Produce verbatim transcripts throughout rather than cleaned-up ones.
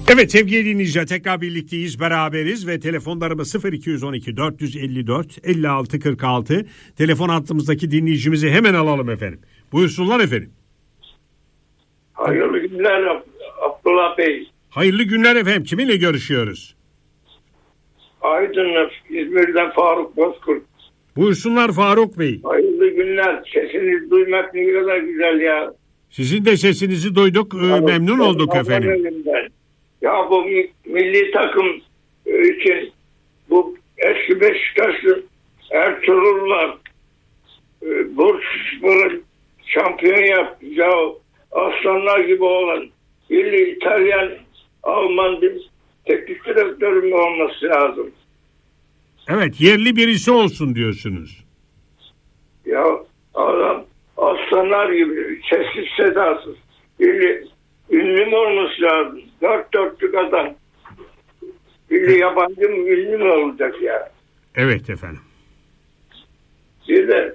Evet sevgili dinleyiciler, tekrar birlikteyiz, beraberiz ve telefonlarımız sıfır iki on iki dört yüz elli dört elli altı kırk altı. Telefon hattımızdaki dinleyicimizi hemen alalım efendim. Buyursunlar efendim. Hayırlı günler Abdullah Bey. Hayırlı günler efendim. Kiminle görüşüyoruz? Aydın, İzmir'den Faruk Bozkurt. Buyursunlar Faruk Bey. Hayırlı günler. Sesinizi duymak ne kadar güzel ya. Sizin de sesinizi duyduk. Faruk, memnun olduk efendim. Elimden. Ya bu milli takım için bu eski Beşiktaşlı Ertuğrul'la Bursaspor'un şampiyon yaptı. Ya aslanlar gibi olan milli İtalyan, Alman bir teknik direktörüm olması lazım. Evet, yerli birisi olsun diyorsunuz. Ya adam aslanlar gibi sessiz sedasız milli ünlü mü olması lazım? Dört dörtlük adam. Milli yabancı mı ünlü mü olacak ya? Evet efendim. Bir de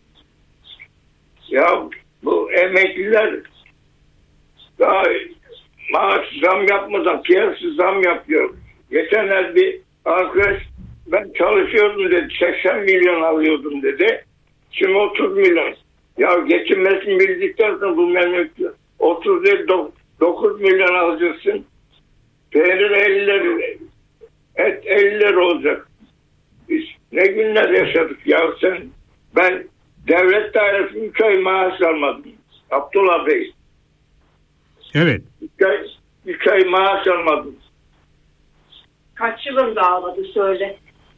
ya bu emekliler daha maaş zam yapmadan piyasa zam yapıyor. Geçenler bir arkadaş ben çalışıyordum dedi, seksen milyon alıyordum dedi. Şimdi otuz milyon. Ya geçinmesini bildikten sonra bu memleket otuz değil dokuz milyon alacaksın. Peynir elli lira, et elli lira olacak. Biz ne günler yaşadık ya sen. Ben devlet dairesi üç ay maaş almadım. Abdullah Bey. Evet. üç ay, üç ay maaş almadım. Kaç yılında ağladı söyle.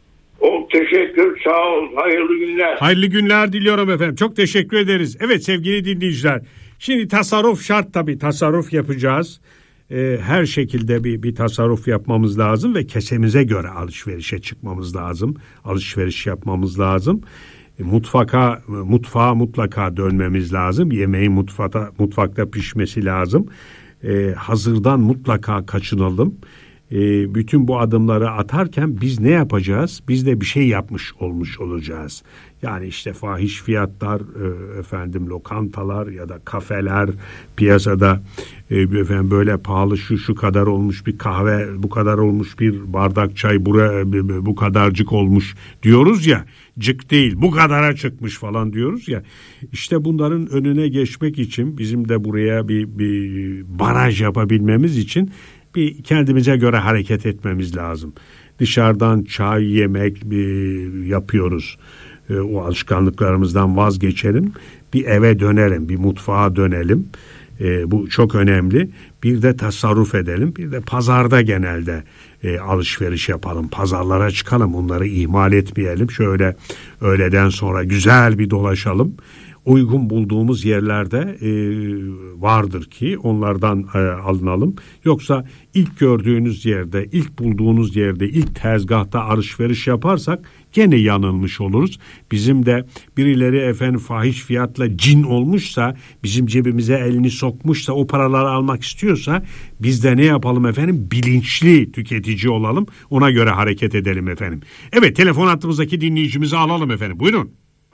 O teşekkür, sağ ol, hayırlı günler. Hayırlı günler diliyorum efendim. Çok teşekkür ederiz. Evet sevgili dinleyiciler. Şimdi tasarruf şart tabii. Tasarruf yapacağız. Ee, her şekilde bir, bir tasarruf yapmamız lazım ve kesemize göre alışverişe çıkmamız lazım. Alışveriş yapmamız lazım. E, mutfaka, mutfağa mutlaka dönmemiz lazım. Yemeğin mutfakta, mutfakta pişmesi lazım. E, hazırdan mutlaka kaçınalım. E, bütün bu adımları atarken biz ne yapacağız? Biz de bir şey yapmış olmuş olacağız. Yani işte fahiş fiyatlar, e, efendim lokantalar ya da kafeler piyasada e, efendim böyle pahalı şu şu kadar olmuş bir kahve, bu kadar olmuş bir bardak çay, buraya bu kadarcık olmuş diyoruz ya, cık değil bu kadara çıkmış falan diyoruz ya. İşte bunların önüne geçmek için bizim de buraya bir, bir baraj yapabilmemiz için bir kendimize göre hareket etmemiz lazım. Dışarıdan çay, yemek bir yapıyoruz. E, o alışkanlıklarımızdan vazgeçelim. Bir eve dönelim, bir mutfağa dönelim. E, bu çok önemli. Bir de tasarruf edelim. Bir de pazarda genelde e, alışveriş yapalım. Pazarlara çıkalım. Bunları ihmal etmeyelim. Şöyle öğleden sonra güzel bir dolaşalım. Uygun bulduğumuz yerlerde e, vardır ki onlardan e, alınalım. Yoksa ilk gördüğünüz yerde, ilk bulduğunuz yerde, ilk tezgahta alışveriş yaparsak gene yanılmış oluruz. Bizim de birileri efendim fahiş fiyatla cin olmuşsa, bizim cebimize elini sokmuşsa, o paraları almak istiyorsa biz de ne yapalım efendim? Bilinçli tüketici olalım. Ona göre hareket edelim efendim. Evet, telefon hattımızdaki dinleyicimizi alalım efendim. Buyurun.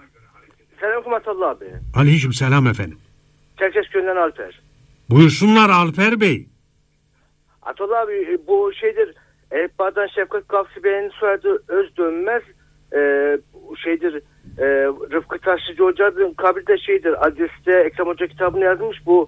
Selam Atalla abi. Aleyküm selam efendim. Çerkezköy'den Alper. Buyursunlar Alper Bey. Atalla abi bu şeydir. Ehbadan Şefkat Gafsi Bey'in soyadı Özdönmez. E, şeydir. E, Rıfkı Taşlıcı Hoca'nın kabri de şeydir. Adreste Ekrem Hoca kitabını yazmış. Bu